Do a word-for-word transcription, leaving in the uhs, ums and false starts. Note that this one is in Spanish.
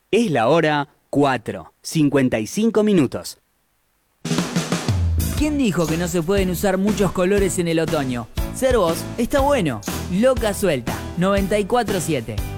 Es la hora cuatro, cincuenta y cinco minutos. ¿Quién dijo que no se pueden usar muchos colores en el otoño? Ser vos está bueno. Loca Suelta, noventa y cuatro siete.